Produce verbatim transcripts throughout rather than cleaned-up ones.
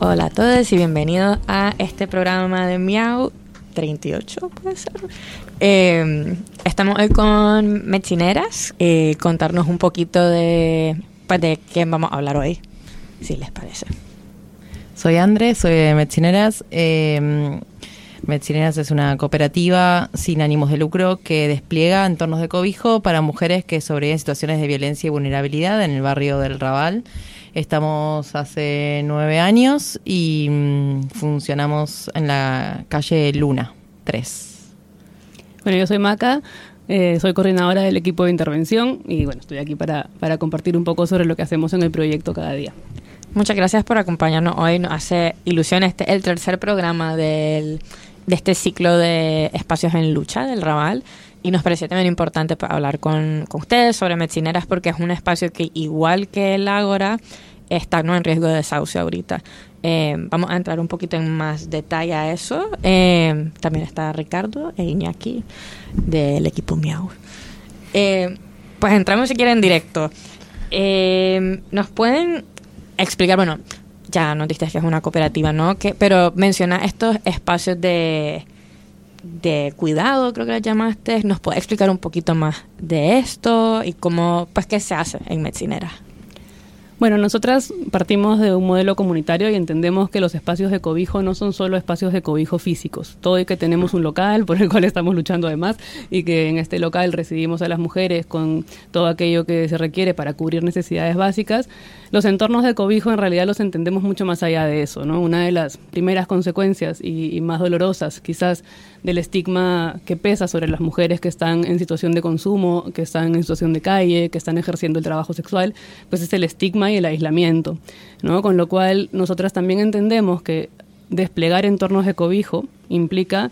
Hola a todos y bienvenidos a este programa de Miau treinta y ocho, puede ser. Eh, estamos hoy con Mechineras, eh, contarnos un poquito de, pues, de quién vamos a hablar hoy, si les parece. Soy Andrés, soy de Mechineras. Eh, Mechineras es una cooperativa sin ánimos de lucro que despliega entornos de cobijo para mujeres que sobreviven situaciones de violencia y vulnerabilidad en el barrio del Raval. Estamos hace nueve años y mmm, funcionamos en la calle Luna tres. Bueno, yo soy Maca, eh, soy coordinadora del equipo de intervención y bueno, estoy aquí para, para compartir un poco sobre lo que hacemos en el proyecto cada día. Muchas gracias por acompañarnos hoy. Nos hace ilusión este el tercer programa del, de este ciclo de espacios en lucha del Raval. Y nos pareció también importante para hablar con, con ustedes sobre Mechineras porque es un espacio que, igual que el Ágora, está no en riesgo de desahucio ahorita. Eh, vamos a entrar un poquito en más detalle a eso. Eh, también está Ricardo e Iñaki del equipo Miau. Eh, pues entramos si quieren en directo. Eh, ¿Nos pueden explicar? Bueno, ya nos diste que es una cooperativa, ¿no? Que, pero menciona estos espacios de... de cuidado, creo que la llamaste. ¿Nos puede explicar un poquito más de esto y cómo, pues, qué se hace en Mechineras? Bueno, nosotras partimos de un modelo comunitario y entendemos que los espacios de cobijo no son solo espacios de cobijo físicos. Todo y que tenemos un local por el cual estamos luchando además y que en este local recibimos a las mujeres con todo aquello que se requiere para cubrir necesidades básicas, los entornos de cobijo en realidad los entendemos mucho más allá de eso, ¿no? Una de las primeras consecuencias y, y más dolorosas quizás del estigma que pesa sobre las mujeres que están en situación de consumo, que están en situación de calle, que están ejerciendo el trabajo sexual, pues es el estigma y el aislamiento, ¿no? Con lo cual nosotras también entendemos que desplegar entornos de cobijo implica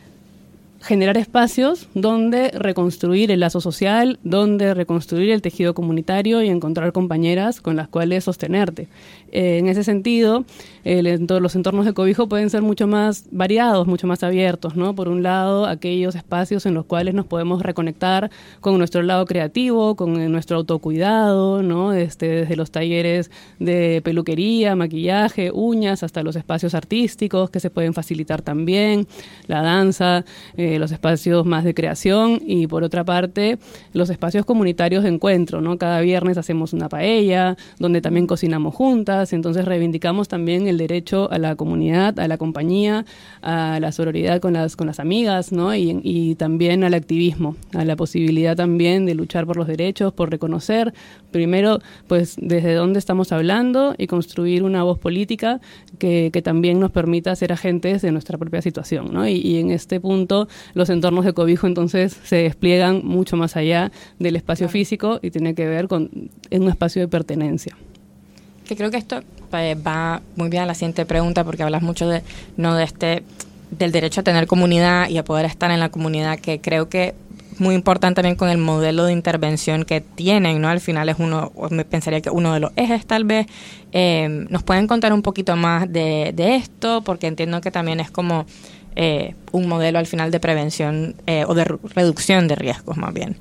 generar espacios donde reconstruir el lazo social, donde reconstruir el tejido comunitario y encontrar compañeras con las cuales sostenerte. Eh, en ese sentido, el entor- los entornos de cobijo pueden ser mucho más variados, mucho más abiertos, ¿no? Por un lado, aquellos espacios en los cuales nos podemos reconectar con nuestro lado creativo, con eh, nuestro autocuidado, ¿no? Este, desde los talleres de peluquería, maquillaje, uñas, hasta los espacios artísticos que se pueden facilitar también, la danza, eh, los espacios más de creación y, por otra parte, los espacios comunitarios de encuentro, ¿no? Cada viernes hacemos una paella, donde también cocinamos juntas. Entonces reivindicamos también el derecho a la comunidad, a la compañía, a la sororidad con las con las amigas, ¿no? Y, y también al activismo, a la posibilidad también de luchar por los derechos, por reconocer primero, pues, desde dónde estamos hablando y construir una voz política que, que también nos permita ser agentes de nuestra propia situación, ¿no? Y, y en este punto los entornos de cobijo entonces se despliegan mucho más allá del espacio claro. físico y tiene que ver con en un espacio de pertenencia. Que creo que esto pues, va muy bien a la siguiente pregunta porque hablas mucho de no de este del derecho a tener comunidad y a poder estar en la comunidad, que creo que es muy importante también con el modelo de intervención que tienen, ¿no? Al final es uno, me pensaría que uno de los ejes tal vez. Eh, ¿Nos pueden contar un poquito más de, de esto? Porque entiendo que también es como eh, un modelo al final de prevención eh, o de re- reducción de riesgos más bien.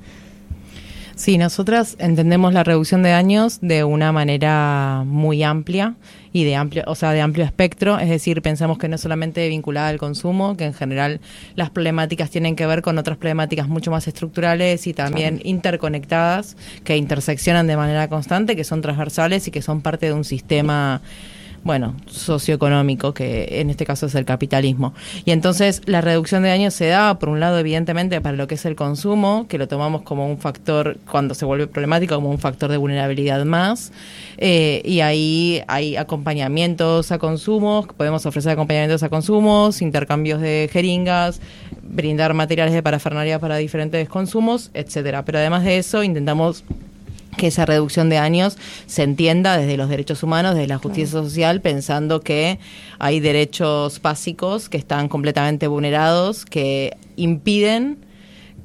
Sí, nosotras entendemos la reducción de daños de una manera muy amplia y de amplio, o sea, de amplio espectro, es decir, pensamos que no es solamente vinculada al consumo, que en general las problemáticas tienen que ver con otras problemáticas mucho más estructurales y también sí. interconectadas, que interseccionan de manera constante, que son transversales y que son parte de un sistema, bueno, socioeconómico, que en este caso es el capitalismo. Y entonces la reducción de daños se da, por un lado, evidentemente, para lo que es el consumo, que lo tomamos como un factor, cuando se vuelve problemático, como un factor de vulnerabilidad más, eh, y ahí hay acompañamientos a consumos, podemos ofrecer acompañamientos a consumos, intercambios de jeringas, brindar materiales de parafernalia para diferentes consumos, etcétera. Pero además de eso, intentamos que esa reducción de daños se entienda desde los derechos humanos, desde la justicia claro. social, pensando que hay derechos básicos que están completamente vulnerados, que impiden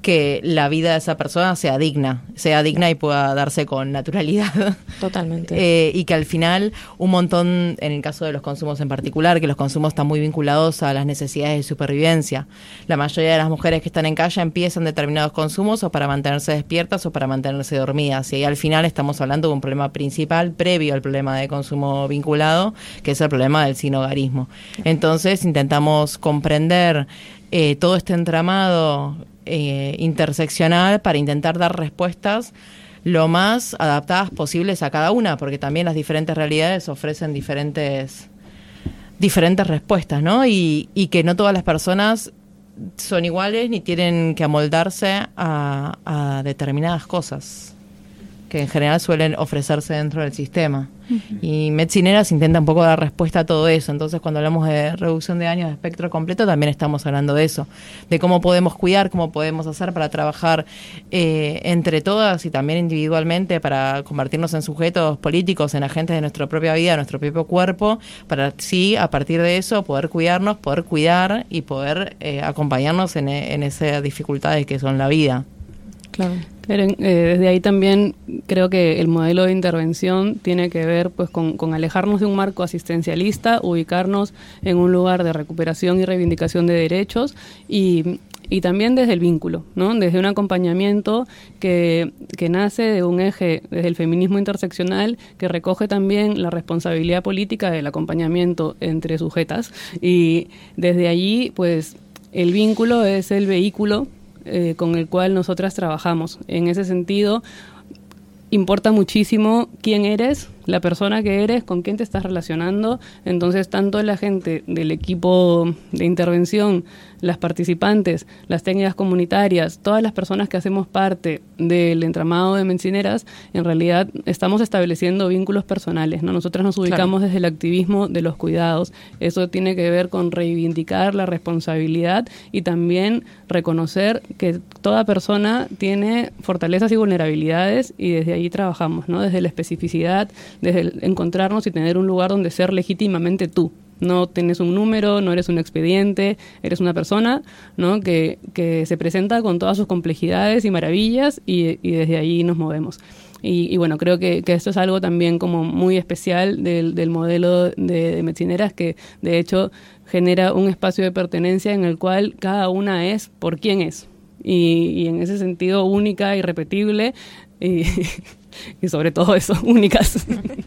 que la vida de esa persona sea digna, sea digna y pueda darse con naturalidad. Totalmente. Eh, y que al final un montón, en el caso de los consumos en particular, que los consumos están muy vinculados a las necesidades de supervivencia. La mayoría de las mujeres que están en calle empiezan determinados consumos o para mantenerse despiertas o para mantenerse dormidas. Y ahí al final estamos hablando de un problema principal previo al problema de consumo vinculado, que es el problema del sinhogarismo. Entonces intentamos comprender eh, todo este entramado Eh, interseccional para intentar dar respuestas lo más adaptadas posibles a cada una, porque también las diferentes realidades ofrecen diferentes diferentes respuestas, ¿no? Y, y que no todas las personas son iguales ni tienen que amoldarse a, a determinadas cosas que en general suelen ofrecerse dentro del sistema. Uh-huh. Y Medcineras intenta un poco dar respuesta a todo eso. Entonces, cuando hablamos de reducción de daños de espectro completo, también estamos hablando de eso, de cómo podemos cuidar, cómo podemos hacer para trabajar eh, entre todas y también individualmente para convertirnos en sujetos políticos, en agentes de nuestra propia vida, de nuestro propio cuerpo, para sí, a partir de eso, poder cuidarnos, poder cuidar y poder eh, acompañarnos en, en esas dificultades que son la vida. Claro. Pero, eh, desde ahí también creo que el modelo de intervención tiene que ver pues con, con alejarnos de un marco asistencialista, ubicarnos en un lugar de recuperación y reivindicación de derechos y, y también desde el vínculo, ¿no? Desde un acompañamiento que, que nace de un eje, desde el feminismo interseccional, que recoge también la responsabilidad política del acompañamiento entre sujetas y desde allí pues el vínculo es el vehículo Eh, con el cual nosotras trabajamos. En ese sentido, importa muchísimo quién eres, la persona que eres, con quién te estás relacionando. Entonces, tanto la gente del equipo de intervención, las participantes, las técnicas comunitarias, todas las personas que hacemos parte del entramado de Medcineras, en realidad estamos estableciendo vínculos personales, ¿no? Nosotras nos ubicamos claro. desde el activismo de los cuidados. Eso tiene que ver con reivindicar la responsabilidad y también reconocer que toda persona tiene fortalezas y vulnerabilidades y desde ahí trabajamos, ¿no? Desde la especificidad, desde el encontrarnos y tener un lugar donde ser legítimamente tú. No tienes un número, no eres un expediente, eres una persona, ¿no? que, que se presenta con todas sus complejidades y maravillas y, y desde ahí nos movemos. Y, y bueno, creo que, que esto es algo también como muy especial del, del modelo de, de Medcineras, que de hecho genera un espacio de pertenencia en el cual cada una es por quién es. Y, y en ese sentido única, irrepetible y, y sobre todo eso, únicas.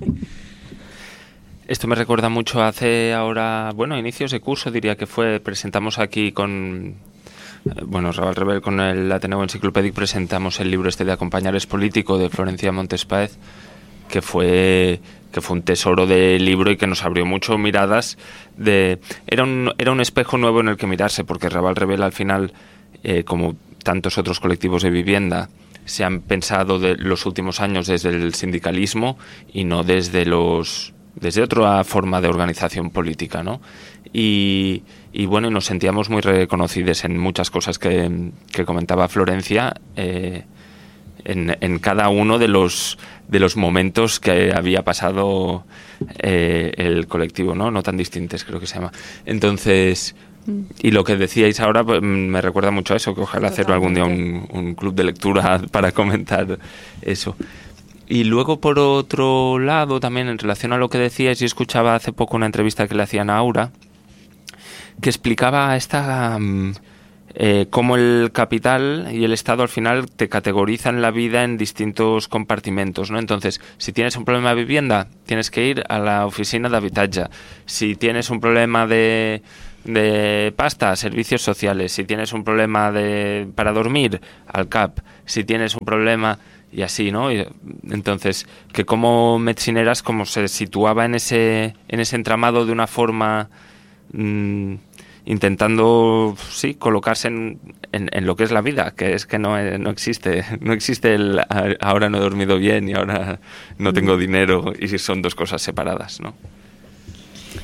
Esto me recuerda mucho hace ahora, bueno, inicios de curso diría que fue, presentamos aquí con, bueno, Raval Rebel con el Ateneo Enciclopédic presentamos el libro este de Acompañar es político de Florencia Montes Páez, que fue que fue un tesoro de libro y que nos abrió mucho miradas de era un era un espejo nuevo en el que mirarse, porque Raval Rebel al final, eh, como tantos otros colectivos de vivienda, se han pensado de los últimos años desde el sindicalismo y no desde los desde otra forma de organización política, ¿no? Y, y bueno, nos sentíamos muy reconocidos en muchas cosas que, que comentaba Florencia, eh, en, en cada uno de los de los momentos que había pasado eh, el colectivo, ¿no? No tan distintos, creo que se llama. Entonces, y lo que decíais ahora pues, me recuerda mucho a eso, que ojalá hacer algún día un, un club de lectura para comentar eso. Y luego, por otro lado, también en relación a lo que decíais, yo escuchaba hace poco una entrevista que le hacían a Aura, que explicaba esta eh, cómo el capital y el Estado al final te categorizan la vida en distintos compartimentos, ¿no? Entonces, si tienes un problema de vivienda, tienes que ir a la oficina de habitatge. Si tienes un problema de... de pasta, servicios sociales. Si tienes un problema de para dormir, al C A P. Si tienes un problema... y así, ¿no? Y, entonces, que como Medcineras como se situaba en ese en ese entramado de una forma mmm, intentando, sí, colocarse en, en, en lo que es la vida, que es que no, no existe, no existe el ahora no he dormido bien y ahora no tengo dinero y son dos cosas separadas, ¿no?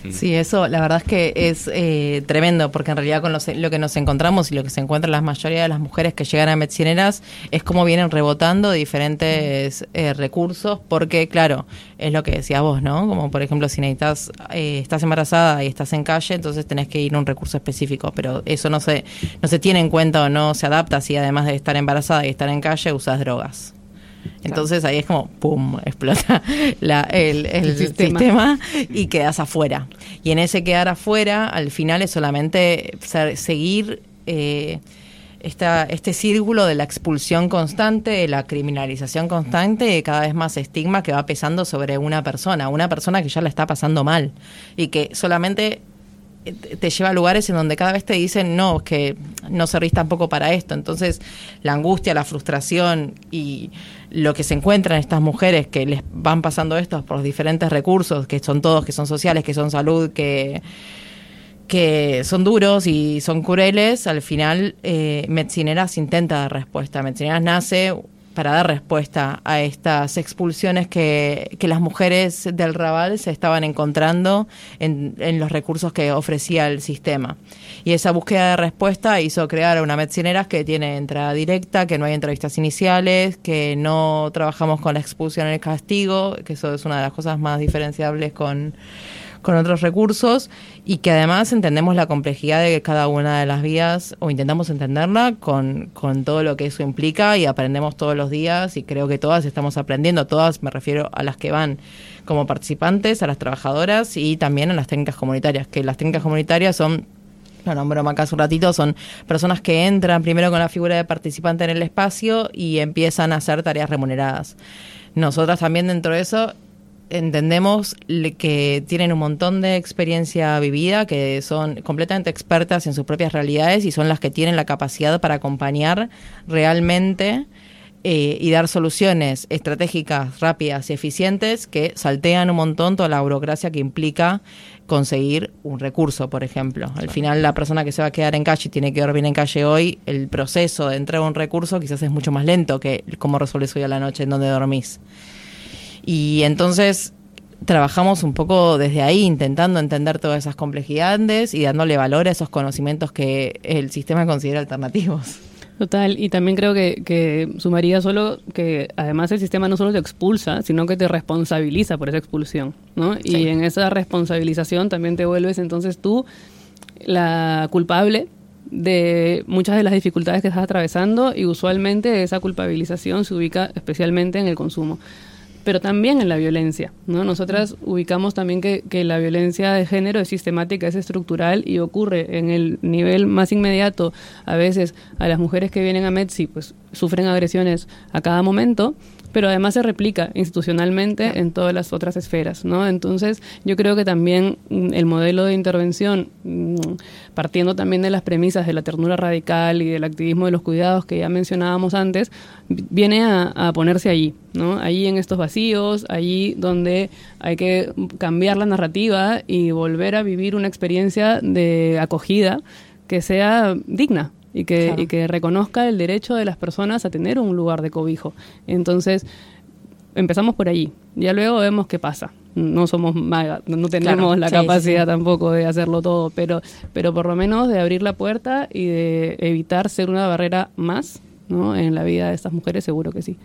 Sí, eso la verdad es que es eh, tremendo, porque en realidad con los, lo que nos encontramos y lo que se encuentran la mayoría de las mujeres que llegan a medicineras es cómo vienen rebotando diferentes eh, recursos, porque claro, es lo que decías vos, ¿no? Como por ejemplo si necesitas, eh, estás embarazada y estás en calle, entonces tenés que ir a un recurso específico, pero eso no se, no se tiene en cuenta o no se adapta si además de estar embarazada y estar en calle usas drogas. Entonces ahí es como, ¡pum!, explota la, el, el, el sistema. sistema y quedas afuera. Y en ese quedar afuera, al final es solamente ser, seguir eh, esta, este círculo de la expulsión constante, de la criminalización constante, de cada vez más estigma que va pesando sobre una persona, una persona que ya la está pasando mal y que solamente te lleva a lugares en donde cada vez te dicen no, que no servís tampoco para esto. Entonces la angustia, la frustración y lo que se encuentran estas mujeres que les van pasando esto por los diferentes recursos, que son todos, que son sociales, que son salud, que que son duros y son crueles, al final eh, Medicineras intenta dar respuesta. Medicineras nace para dar respuesta a estas expulsiones que, que las mujeres del Raval se estaban encontrando en, en los recursos que ofrecía el sistema. Y esa búsqueda de respuesta hizo crear una Medicineras que tiene entrada directa, que no hay entrevistas iniciales, que no trabajamos con la expulsión en el castigo, que eso es una de las cosas más diferenciables con... con otros recursos, y que además entendemos la complejidad de cada una de las vías, o intentamos entenderla con, con todo lo que eso implica, y aprendemos todos los días, y creo que todas estamos aprendiendo, todas me refiero a las que van como participantes, a las trabajadoras, y también a las técnicas comunitarias, que las técnicas comunitarias son, lo nombró acá hace un ratito, son personas que entran primero con la figura de participante en el espacio y empiezan a hacer tareas remuneradas. Nosotras también dentro de eso entendemos que tienen un montón de experiencia vivida, que son completamente expertas en sus propias realidades y son las que tienen la capacidad para acompañar realmente eh, y dar soluciones estratégicas, rápidas y eficientes que saltean un montón toda la burocracia que implica conseguir un recurso, por ejemplo. Al final, la persona que se va a quedar en calle y tiene que dormir en calle hoy, el proceso de entrega de un recurso quizás es mucho más lento que cómo resuelves hoy a la noche en donde dormís. Y entonces trabajamos un poco desde ahí, intentando entender todas esas complejidades y dándole valor a esos conocimientos que el sistema considera alternativos. Total, y también creo que, que sumaría solo que además el sistema no solo te expulsa, sino que te responsabiliza por esa expulsión, ¿no? Sí. Y en esa responsabilización también te vuelves entonces tú la culpable de muchas de las dificultades que estás atravesando, y usualmente esa culpabilización se ubica especialmente en el consumo, pero también en la violencia, ¿no? Nosotras ubicamos también que, que la violencia de género es sistemática, es estructural y ocurre en el nivel más inmediato. A veces a las mujeres que vienen a Medsi pues sufren agresiones a cada momento, pero además se replica institucionalmente en todas las otras esferas, ¿no? Entonces, yo creo que también el modelo de intervención, partiendo también de las premisas de la ternura radical y del activismo de los cuidados que ya mencionábamos antes, viene a, a ponerse allí, ¿no? Allí en estos vacíos, allí donde hay que cambiar la narrativa y volver a vivir una experiencia de acogida que sea digna. Y que, claro. y que reconozca el derecho de las personas a tener un lugar de cobijo. Entonces, empezamos por allí. Ya luego vemos qué pasa. No somos magas, no tenemos claro. la sí, capacidad sí, sí. tampoco de hacerlo todo, pero, pero por lo menos de abrir la puerta y de evitar ser una barrera más, ¿no? En la vida de estas mujeres, seguro que sí.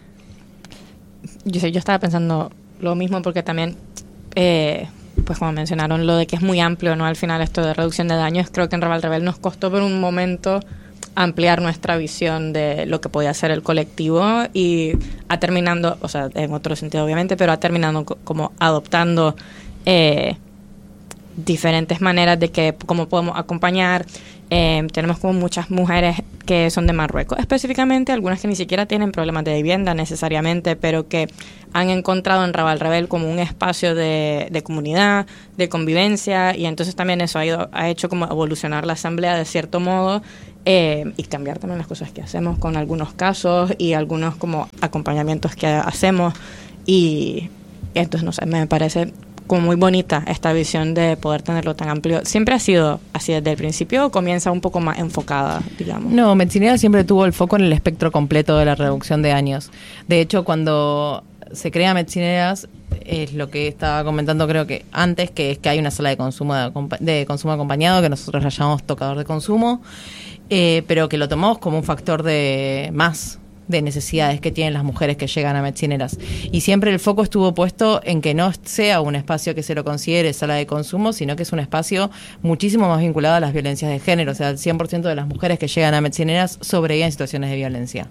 Yo sé, yo estaba pensando lo mismo porque también... Eh, pues como mencionaron, lo de que es muy amplio, ¿no? Al final esto de reducción de daños, creo que en Raval Rebel nos costó por un momento ampliar nuestra visión de lo que podía ser el colectivo y ha terminando, o sea, en otro sentido obviamente, pero ha terminado co- como adoptando eh, diferentes maneras de que cómo podemos acompañar. Eh, tenemos como muchas mujeres que son de Marruecos específicamente, algunas que ni siquiera tienen problemas de vivienda necesariamente, pero que han encontrado en Raval Rebel como un espacio de, de comunidad, de convivencia, y entonces también eso ha, ido, ha hecho como evolucionar la asamblea de cierto modo eh, y cambiar también las cosas que hacemos con algunos casos y algunos como acompañamientos que hacemos, y entonces no sé, me parece como muy bonita esta visión de poder tenerlo tan amplio. ¿Siempre ha sido así desde el principio o comienza un poco más enfocada, digamos? No, Medicineras siempre tuvo el foco en el espectro completo de la reducción de daños. De hecho, cuando se crea Medicineras, es lo que estaba comentando creo que antes, que es que hay una sala de consumo de, de consumo acompañado, que nosotros la llamamos tocador de consumo, eh, pero que lo tomamos como un factor de más de necesidades que tienen las mujeres que llegan a medicineras. Y siempre el foco estuvo puesto en que no sea un espacio que se lo considere sala de consumo, sino que es un espacio muchísimo más vinculado a las violencias de género. O sea, el cien por ciento de las mujeres que llegan a medicineras sobreviven en situaciones de violencia,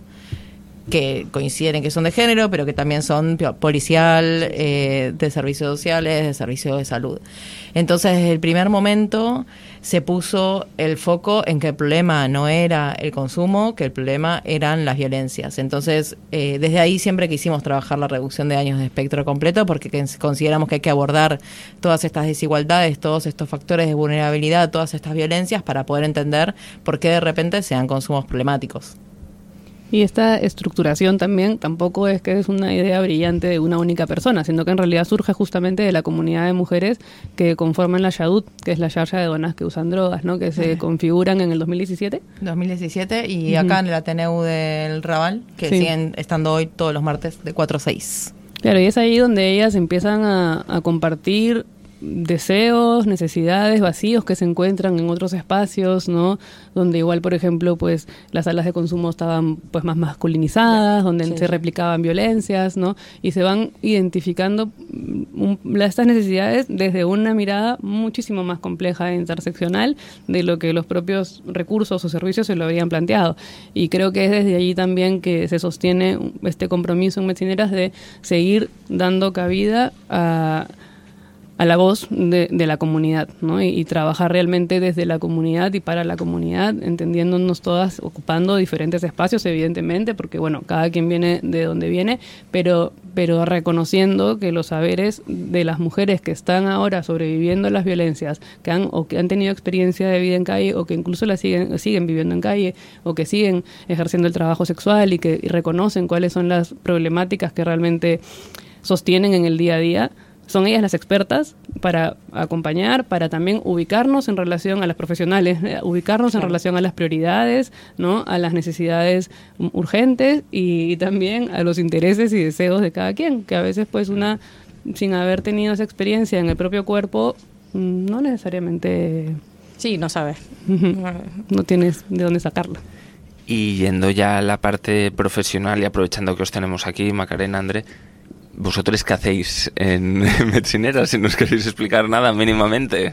que coinciden en que son de género, pero que también son policial, eh, de servicios sociales, de servicios de salud. Entonces, desde el primer momento se puso el foco en que el problema no era el consumo, que el problema eran las violencias. Entonces, eh, desde ahí siempre quisimos trabajar la reducción de daños de espectro completo, porque consideramos que hay que abordar todas estas desigualdades, todos estos factores de vulnerabilidad, todas estas violencias, para poder entender por qué de repente se dan consumos problemáticos. Y esta estructuración también tampoco es que es una idea brillante de una única persona, sino que en realidad surge justamente de la comunidad de mujeres que conforman la Xadut, que es la Xarxa de Donas que usan drogas, ¿no? Que se uh-huh. configuran en el dos mil diecisiete. dos mil diecisiete y uh-huh. acá en el Ateneu del Raval, que sí. siguen estando hoy todos los martes de cuatro a seis. Claro, y es ahí donde ellas empiezan a, a compartir deseos, necesidades, vacíos que se encuentran en otros espacios, ¿no? Donde igual, por ejemplo, pues las salas de consumo estaban pues más masculinizadas, donde sí. se replicaban violencias, ¿no? Y se van identificando un, estas necesidades desde una mirada muchísimo más compleja e interseccional de lo que los propios recursos o servicios se lo habían planteado. Y creo que es desde allí también que se sostiene este compromiso en Medicineras de seguir dando cabida a a la voz de, de la comunidad, ¿no? Y, y trabajar realmente desde la comunidad y para la comunidad, entendiéndonos todas, ocupando diferentes espacios, evidentemente, porque, bueno, cada quien viene de donde viene, pero, pero reconociendo que los saberes de las mujeres que están ahora sobreviviendo a las violencias, que han o que han tenido experiencia de vida en calle, o que incluso la siguen, siguen viviendo en calle, o que siguen ejerciendo el trabajo sexual y que y reconocen cuáles son las problemáticas que realmente sostienen en el día a día, son ellas las expertas para acompañar, para también ubicarnos en relación a las profesionales, eh, ubicarnos claro. en relación a las prioridades, ¿no? A las necesidades urgentes y, y también a los intereses y deseos de cada quien, que a veces pues una, sin haber tenido esa experiencia en el propio cuerpo, no necesariamente... Sí, no sabes. No tienes de dónde sacarla. Y yendo ya a la parte profesional y aprovechando que os tenemos aquí, Macarena, André, ¿vosotros qué hacéis en Medicineras? Si no os queréis explicar nada mínimamente.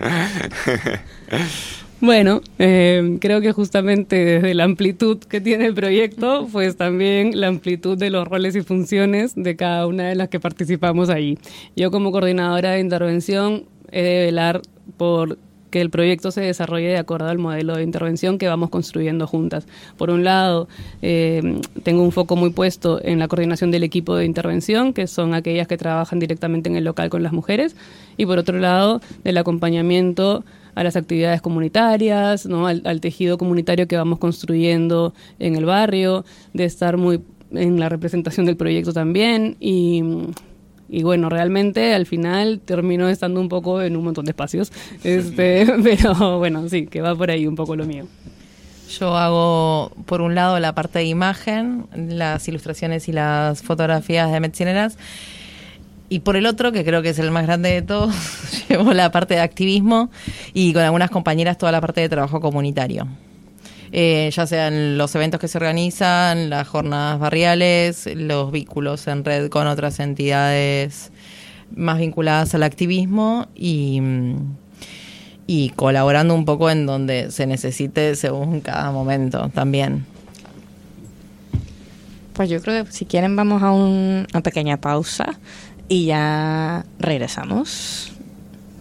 Bueno, eh, creo que justamente desde la amplitud que tiene el proyecto, pues también la amplitud de los roles y funciones de cada una de las que participamos allí. Yo como coordinadora de intervención he de velar por que el proyecto se desarrolle de acuerdo al modelo de intervención que vamos construyendo juntas. Por un lado, eh, tengo un foco muy puesto en la coordinación del equipo de intervención, que son aquellas que trabajan directamente en el local con las mujeres, y por otro lado, del acompañamiento a las actividades comunitarias, ¿no? al, al tejido comunitario que vamos construyendo en el barrio, de estar muy en la representación del proyecto también, y... Y bueno, realmente al final termino estando un poco en un montón de espacios, este, pero bueno, sí, que va por ahí un poco lo mío. Yo hago, por un lado, la parte de imagen, las ilustraciones y las fotografías de Medicineras, y por el otro, que creo que es el más grande de todos, llevo la parte de activismo y con algunas compañeras toda la parte de trabajo comunitario. Eh, ya sean los eventos que se organizan, las jornadas barriales, los vínculos en red con otras entidades más vinculadas al activismo y, y colaborando un poco en donde se necesite según cada momento también. Pues yo creo que si quieren vamos a un, una pequeña pausa y ya regresamos.